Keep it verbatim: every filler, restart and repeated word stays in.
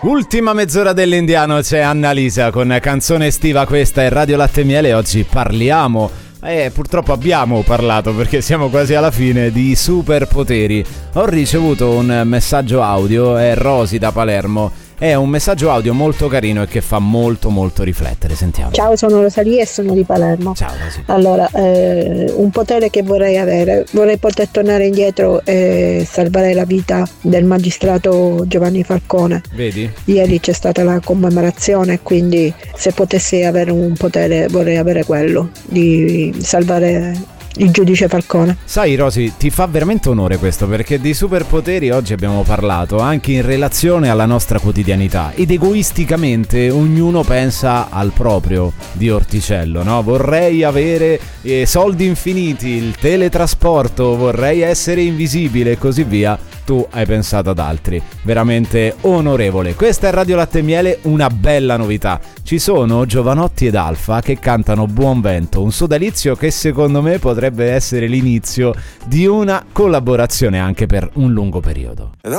Ultima mezz'ora dell'Indiano, c'è Annalisa con canzone estiva, questa è Radio Latte e Miele. Oggi parliamo, eh, purtroppo abbiamo parlato perché siamo quasi alla fine, di superpoteri. Ho ricevuto un messaggio audio, è Rosy da Palermo. È un messaggio audio molto carino e che fa molto molto riflettere. Sentiamo. Ciao, sono Rosalia e sono di Palermo. Ciao Rosy. Allora, eh, un potere che vorrei avere, vorrei poter tornare indietro e salvare la vita del magistrato Giovanni Falcone. Vedi? Ieri c'è stata la commemorazione, quindi se potessi avere un potere vorrei avere quello, di salvare il giudice Falcone. Sai Rosy, ti fa veramente onore questo, perché di superpoteri oggi abbiamo parlato anche in relazione alla nostra quotidianità ed egoisticamente ognuno pensa al proprio di orticello, no? Vorrei avere eh, soldi infiniti, il teletrasporto, vorrei essere invisibile e così via. Tu hai pensato ad altri. Veramente onorevole. Questa è Radio Latte e Miele, una bella novità. Ci sono Giovanotti ed Alfa che cantano Buon Vento, un sodalizio che secondo me potrebbe essere l'inizio di una collaborazione anche per un lungo periodo.